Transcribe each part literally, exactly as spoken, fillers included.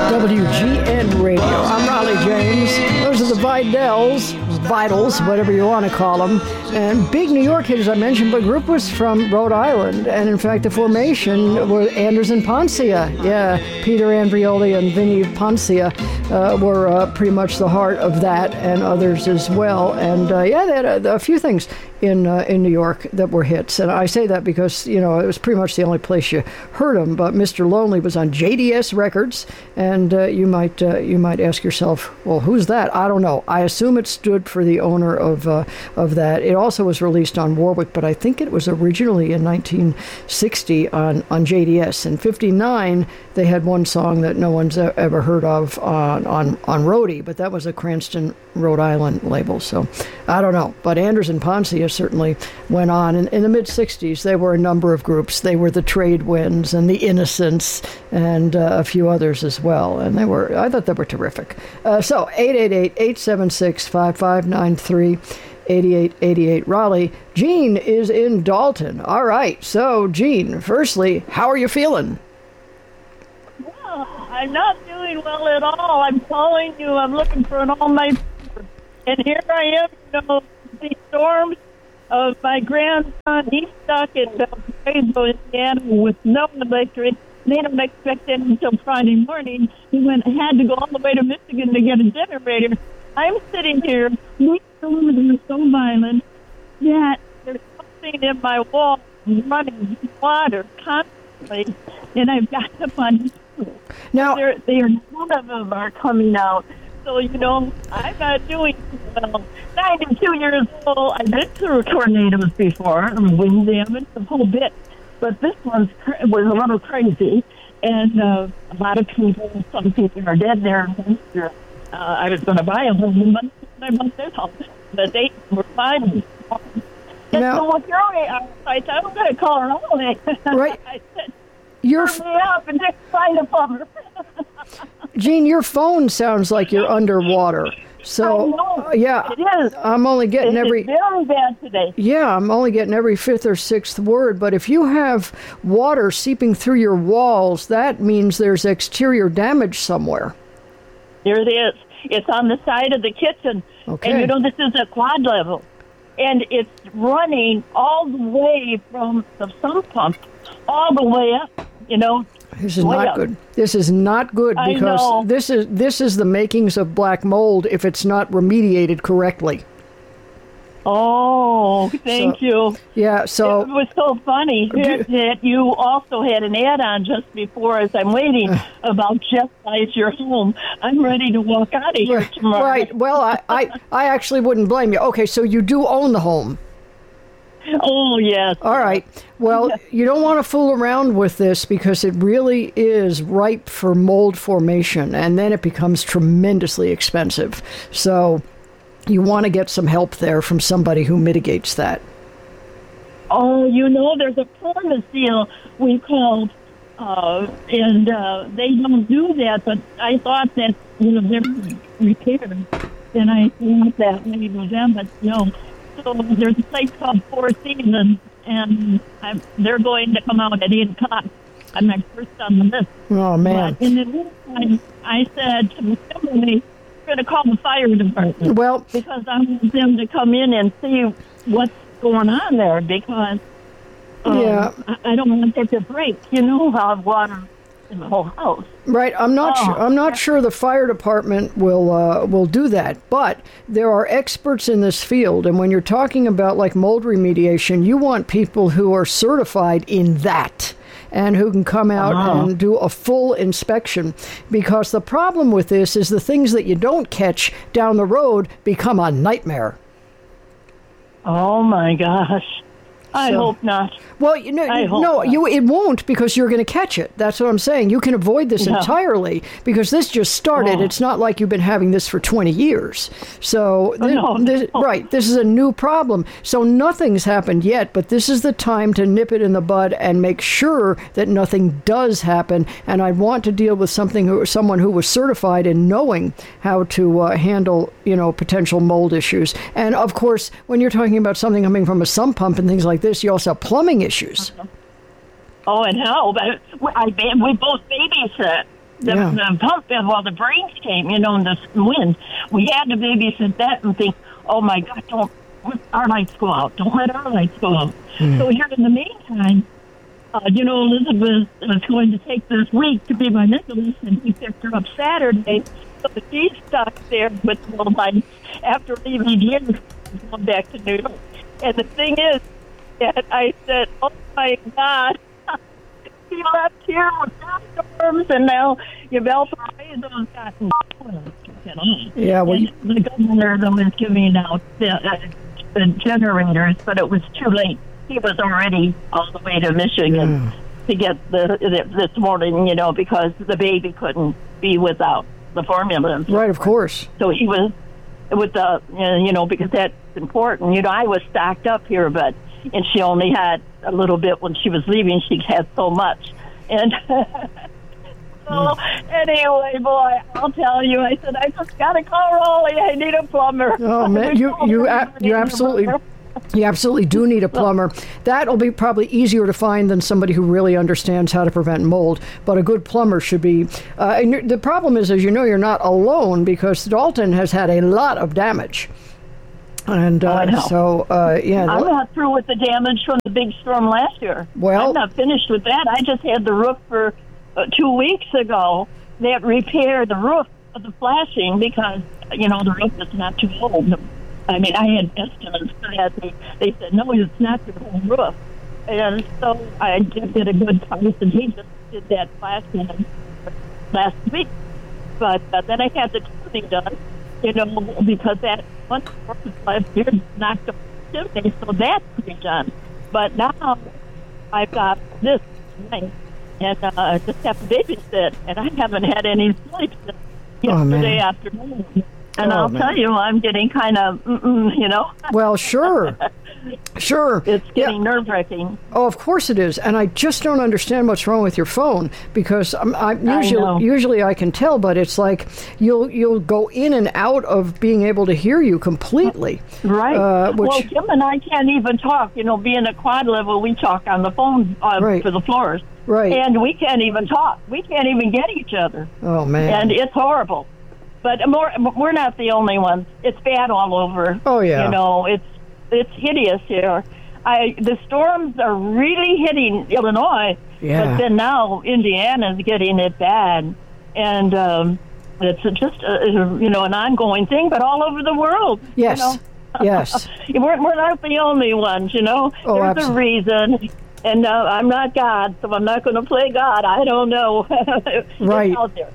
W G N Radio. I'm Raleigh James. Those are the Vidals, Vitals, whatever you want to call them. And big New York hit, as I mentioned, but the group was from Rhode Island. And in fact, the formation were Anders and Poncia. Yeah, Peter Andrioli and Vinnie Poncia uh, were uh, pretty much the heart of that, and others as well. And uh, yeah, they had a, a few things in uh, in New York that were hits. And I say that because, you know, it was pretty much the only place you heard them. But Mister Lonely was on J D S Records, and uh, you might uh, you might ask yourself, well, who's that? I don't know. I assume it stood for the owner of uh, of that. It also was released on Warwick, but I think it was originally in nineteen sixty on, on J D S. In fifty-nine, they had one song that no one's ever heard of on, on, on Roadie, but that was a Cranston, Rhode Island label. So I don't know. But Anders and Poncia certainly went on. In, in the mid-sixties, there were a number of groups. They were the Trade Winds and the Innocents and uh, a few others as well. And they were, I thought they were terrific. Uh, so eight eight eight, eight seven six, five five nine three. eighty-eight eighty-eight Raleigh. Gene is in Dalton. All right. So, Gene, firstly, how are you feeling? Well, I'm not doing well at all. I'm calling you. I'm looking for an all-night. And here I am, you know, the storms of my grandson. He's stuck in Valparaiso, Indiana, with no electric. They don't expect it until Friday morning. He went had to go all the way to Michigan to get a generator. I'm sitting here. These storms are so violent that there's something in my wall running water constantly, and I've got up on now. They're, they're, none of them are coming out. So, you know, I'm not doing too well. ninety-two years old. I've been through tornadoes before, and wind damage, the whole bit. But this one was a little crazy, and uh, a lot of people, some people are dead there. Uh, I was going to buy a home, but I bought this home. But they were fine. And now, so with your I said, I'm going to call her all day. Right. I said, You're turn me up and just find a plumber. Gene, your phone sounds like you're underwater. So, uh, yeah, it is. I'm only getting It every... is very bad today. Yeah, I'm only getting every fifth or sixth word. But if you have water seeping through your walls, that means there's exterior damage somewhere. There it is. It's on the side of the kitchen. Okay. And, you know, this is a quad level. And it's running all the way from the sump pump all the way up, you know. This is way not up. good. This is not good I because know. this is this is the makings of black mold if it's not remediated correctly. Oh, thank So- you. Yeah, It so was so funny that, that you also had an add-on just before as I'm waiting about Jeff buys your home. I'm ready to walk out of here tomorrow. right. Well, I, I I actually wouldn't blame you. Okay, so you do own the home. Oh, yes. All right. Well, you don't want to fool around with this because it really is ripe for mold formation, and then it becomes tremendously expensive. So you want to get some help there from somebody who mitigates that. Oh, you know, there's a perma seal we called, uh, and uh, they don't do that, but I thought that, you know, they're repaired, and I thought that maybe with them, but no. So there's a place called Four Seasons, and I'm, they're going to come out at eight o'clock. I'm my first on the list. Oh, man. But in the meantime, I said to somebody, I'm going to call the fire department. Well, because I want them to come in and see what's going on there, because um, Yeah. I, I don't want it to break. You know, how water in the whole house. right. I'm not. Oh. Sure, I'm not sure the fire department will uh, will do that. But there are experts in this field, and when you're talking about like mold remediation, you want people who are certified in that and who can come out Uh-huh. and do a full inspection. Because the problem with this is the things that you don't catch down the road become a nightmare. Oh my gosh! I So- hope not. Well, you know, I hope no, not. you it won't because you're going to catch it. That's what I'm saying. You can avoid this Yeah. entirely because this just started. Oh. It's not like you've been having this for twenty years. So, Oh, thi- no, this- no. right, this is a new problem. So nothing's happened yet, but this is the time to nip it in the bud and make sure that nothing does happen. And I want to deal with something who, someone who was certified in knowing how to uh, handle, you know, potential mold issues. And of course, when you're talking about something coming from a sump pump and things like this, you also have plumbing issues. Oh, and how? But I, we both babysit. The, Yeah. the pump, well, the brains came, you know, and the wind. We had to babysit that and think, oh my God, don't let our lights go out. Don't let our lights go out. Mm. So here in the meantime, uh, you know, Elizabeth was going to take this week to be my Nicholas, and he picked her up Saturday. So she's stuck there with the lights after leaving here and going back to New York. And the thing is that I said, oh my God. He left here with storms, and now Valparaiso's gotten Yeah, well, and the governor, though, is giving out the, uh, the generators, but it was too late. He was already all the way to Michigan Yeah. to get the, the this morning, you know, because the baby couldn't be without the formula. right, of course. So he was with the, uh, you know, because that's important. You know, I was stocked up here, but and she only had a little bit when she was leaving. She had so much, and so anyway, boy, I'll tell you. I said I just got to call Raleigh. I need a plumber. Oh man, you you a- you absolutely. You absolutely do need a plumber. That'll be probably easier to find than somebody who really understands how to prevent mold. But a good plumber should be. Uh, and you're- the problem is, as you know, you're not alone because Dalton has had a lot of damage. And uh, Oh, I know. so, uh, yeah. I'm the- not through with the damage from the big storm last year. Well- I'm not finished with that. I just had the roof for uh, two weeks ago. That repaired the roof of the flashing because, you know, the roof is not too old. I mean, I had estimates for that. They, they said, no, it's not the whole roof. And so I did get a good price, and he just did that flashing last week. But uh, then I had the tuning done, you know, because that one roof last year knocked off the chimney, so that's to be done. But now I've got this thing, and uh, I just have to babysit, and I haven't had any sleep since Oh, man. yesterday afternoon. And Oh, I'll man. tell you, I'm getting kind of, mm-mm, you know, Well, sure. Sure. it's getting Yeah. nerve-wracking. Oh, of course it is, and I just don't understand what's wrong with your phone because I'm, I'm I usually know. usually I can tell, but it's like you'll you'll go in and out of being able to hear you completely. Right. Uh, which- well, Kim and I can't even talk. You know, being a quad level, we talk on the phone uh, Right. for the floors. Right. And we can't even talk. We can't even get each other. Oh man. And it's horrible. But more, we're not the only ones. It's bad all over. Oh, yeah. You know, it's it's hideous here. I the storms are really hitting Illinois, Yeah. but then now Indiana's getting it bad, and um, it's just a, you know an ongoing thing, but all over the world. Yes. You know? Yes. we're we're not the only ones. You know, Oh, there's abso- a reason. And uh, I'm not God, so I'm not going to play God. I don't know. It's Right. out there.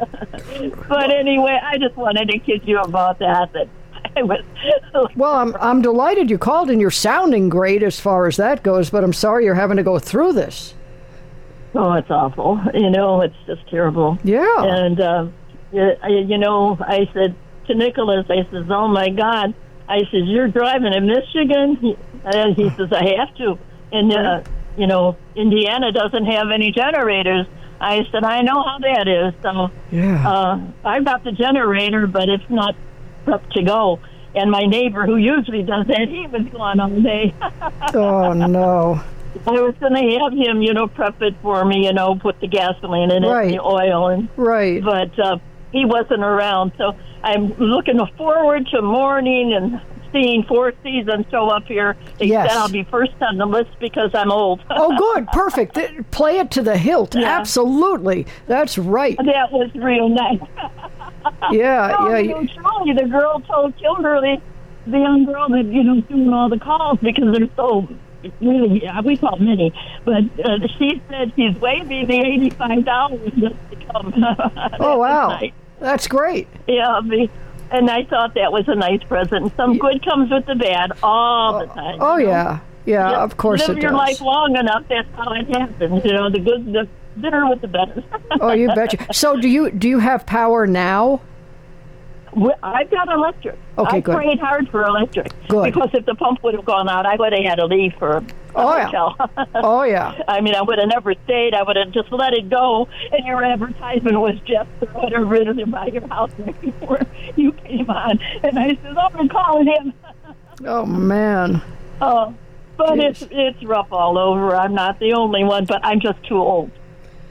But anyway, I just wanted to kid you about that. That I was. Well, I'm I'm delighted you called, and you're sounding great as far as that goes. But I'm sorry you're having to go through this. Oh, it's awful. You know, it's just terrible. Yeah. And uh, you you know, I said to Nicholas, I says, "Oh my God!" I says, "You're driving in Michigan," He- and he says, "I have to." And uh, you know, Indiana doesn't have any generators. I said, "I know how that is." So Yeah. uh, I've got the generator, but it's not up to go. And my neighbor, who usually does that, he was gone all day. Oh no. I was going to have him, you know, prep it for me, you know, put the gasoline in it, Right. and the oil, and Right. but uh, he wasn't around. So I'm looking forward to morning and seeing Four Seasons show up here. They Yes. said I'll be first on the list because I'm old. Oh, good. Perfect. Th- Play it to the hilt. Yeah. Absolutely. That's right. That was real nice. Yeah. Oh, Yeah. you know, truly, the girl told Kimberly, the young girl that, you know, doing all the calls because they're so really, yeah, we call many, but uh, she said she's waiving the eighty-five dollars just to come. That Oh, was wow. nice. That's great. Yeah, me. And I thought that was a nice present. Some good comes with the bad all the time. Oh, you know? yeah. Yeah, Yep. of course Live it your does. life long enough, that's how it happens. You know, the good, the bitter with the better. Oh, you betcha. So do you do you have power now? Well, I've got electric. Okay, I good. prayed hard for electric. Good. Because if the pump would have gone out, I would have had to leave for a Oh, yeah. hotel. Oh, yeah. I mean, I would have never stayed. I would have just let it go. And your advertisement was just to whatever rid of it by your house right before you came on. And I said, oh, I'm calling him. Oh, man. Oh, but Yes. it's it's rough all over. I'm not the only one, but I'm just too old.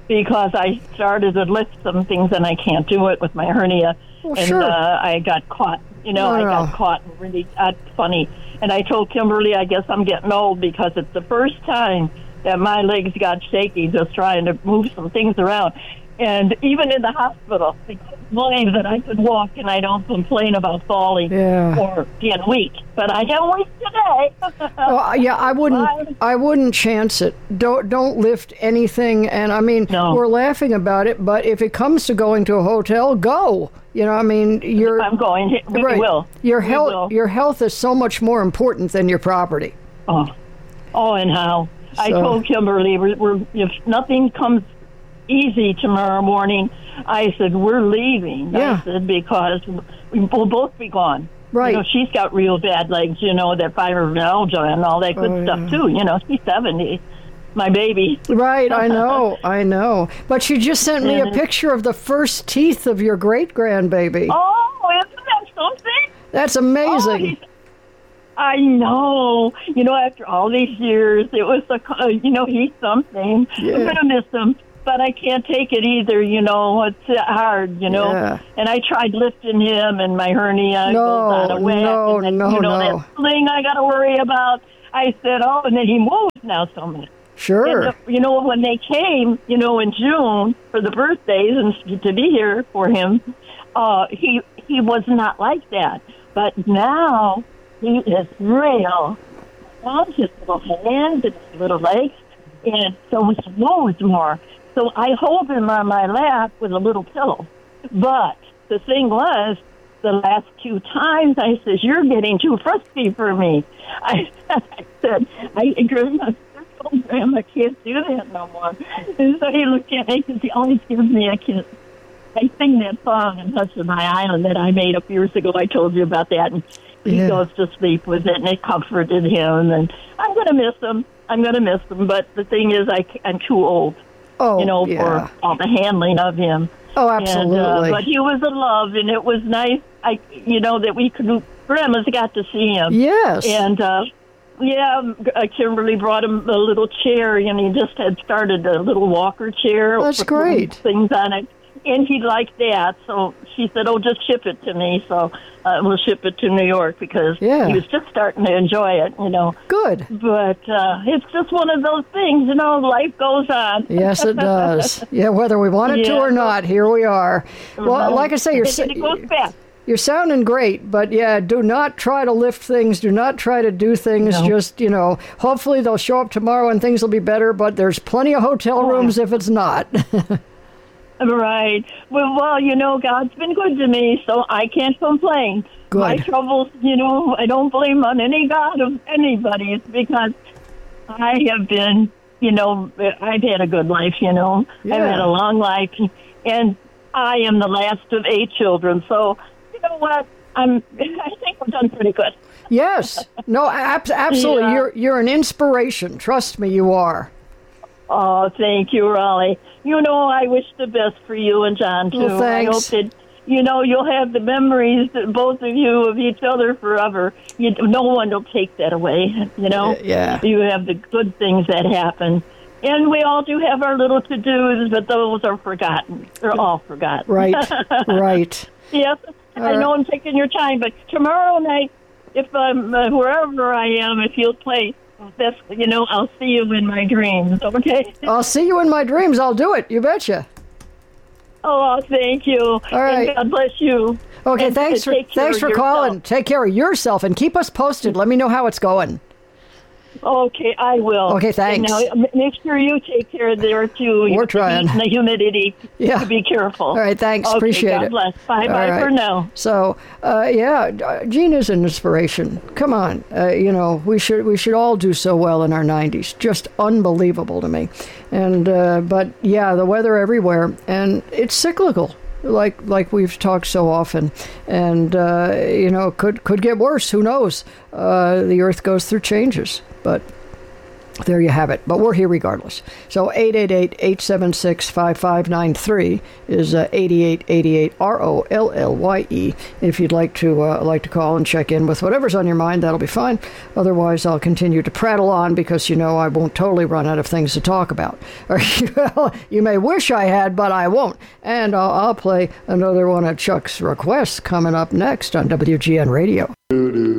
because I started to lift some things and I can't do it with my hernia. Well, and sure. uh, I got caught. You know, No, I no. got caught and really got funny. And I told Kimberly, I guess I'm getting old because it's the first time that my legs got shaky just trying to move some things around. And even in the hospital, they couldn't believe that I could walk, and I don't complain about falling Yeah. or being weak. But I am weak today. Well, yeah, I wouldn't. I wouldn't chance it. Don't don't lift anything. And I mean, No. we're laughing about it, but if it comes to going to a hotel, go. You know, I mean, you're I'm going. We right. will. Your We health. will. Your health is so much more important than your property. Oh, oh, and how? I So- told Kimberly, we're, we're, if nothing comes easy tomorrow morning, I said, we're leaving. Yeah. I said, because we will both be gone. Right. You know, she's got real bad legs, you know, that fibromyalgia and all that good Oh, stuff, yeah. too. You know, she's seventy, my baby. Right, I know, I know. But she just sent me a Yeah. picture of the first teeth of your great grandbaby. Oh, isn't that something? That's Oh, amazing. he's- I know. You know, after all these years, it was a, uh, you know, he's something. Yeah. I'm going to miss him, but I can't take it either, you know. It's uh, hard, you know. Yeah. And I tried lifting him, and my hernia No, goes on a whack. no, and then, no, you know, no. that sling I got to worry about. I said, oh, and then he moves now so much. Sure. And, uh, you know, when they came, you know, in June for the birthdays and to be here for him, uh, he he was not like that. But now he is real. On his little hands and his little legs, and so he moves more. So I hold him on my lap with a little pillow. But the thing was, the last two times I said, "You're getting too frisky for me." I, I said, "I Grandma, Grandma can't do that no more." And so he looked at me because he always gives me a kiss. I sing that song in Hush of My Island that I made up years ago. I told you about that, and he Yeah. goes to sleep with it, and it comforted him. And I'm going to miss him. I'm going to miss him. But the thing is, I, I'm too old, Oh, you know, yeah. for all the handling of him. Oh, And, absolutely. uh, but he was a love, and it was nice. I, you know, that we could. Grandma's got to see him. Yes. And uh, yeah, uh, Kimberly brought him a little chair, and he just had started a little walker chair. That's with great. Things on it. And he liked that, so she said, "Oh, just ship it to me." So uh, we'll ship it to New York because Yeah. he was just starting to enjoy it, you know. Good. But uh, it's just one of those things, you know. Life goes on. Yes, it does. Yeah, whether we want it to Yeah. or not, here we are. Well, like I say, you're And it goes fast. you're sounding great, but yeah, do not try to lift things. Do not try to do things. No. Just, you know, hopefully they'll show up tomorrow and things will be better, but there's plenty of hotel rooms if it's not. Right. Well, well, you know, God's been good to me, so I can't complain. Good. My troubles, you know, I don't blame on any God of anybody. It's because I have been, you know, I've had a good life, you know. I've Yeah. had a long life, and I am the last of eight children. So, you know what? I'm. I think we're done pretty good. Yes. No, ab- absolutely. Yeah. You're you're an inspiration. Trust me, you are. Oh, thank you, Raleigh. You know, I wish the best for you and John, too. Well, I hope thanks. that, you know, you'll have the memories, that both of you, of each other forever. You, no one will take that away, you know? Yeah. You have the good things that happen. And we all do have our little to-dos, but those are forgotten. They're all forgotten. Right. Right. Yes, All I know right. I'm taking your time, but tomorrow night, if I'm uh, wherever I am, if you'll play, that's, you know, I'll see you in my dreams, okay? I'll see you in my dreams. I'll do it. You betcha. Oh, thank you. All right. And God bless you. Okay, And thanks for take care thanks of for yourself. calling. Take care of yourself and keep us posted. Let me know how it's going. Okay, I will. Okay, thanks. And now, m- make sure you take care there, too. We're You- trying. The humidity. Yeah. Be careful. All right, thanks. Okay, Appreciate God it. bless. Bye-bye All right. for now. So, uh, yeah, uh, Gene is an inspiration. Come on, uh, you know we should we should all do so well in our nineties. Just unbelievable to me. And uh, but yeah, the weather everywhere, and it's cyclical. Like like we've talked so often, and uh, you know could could get worse. Who knows? Uh, the Earth goes through changes, but there you have it. But we're here regardless. So eight eight eight, eight seven six, five five nine three is uh, eighty-eight eighty-eight, R O L L Y E. If you'd like to uh, like to call and check in with whatever's on your mind, that'll be fine. Otherwise, I'll continue to prattle on because, you know, I won't totally run out of things to talk about. Or, well, you may wish I had, but I won't. And I'll, I'll play another one of Chuck's requests coming up next on W G N Radio.